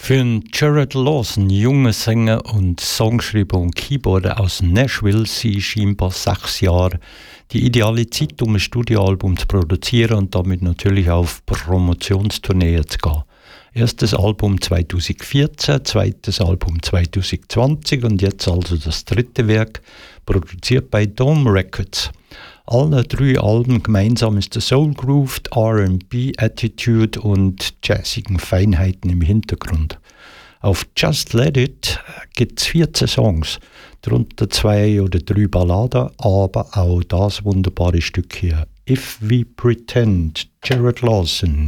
Für einen Jared Lawson, junger Sänger und Songschreiber und Keyboarder aus Nashville, sind scheinbar 6 Jahre die ideale Zeit, um ein Studioalbum zu produzieren und damit natürlich auf Promotionstourneen zu gehen. Erstes Album 2014, zweites Album 2020 und jetzt also das dritte Werk, produziert bei Dome Records. Alle 3 Alben gemeinsam ist der Soul Groove, R&B Attitude und jazzigen Feinheiten im Hintergrund. Auf Just Let It gibt es 14 Songs, darunter 2 oder 3 Balladen, aber auch das wunderbare Stück hier, If We Pretend, Jared Lawson.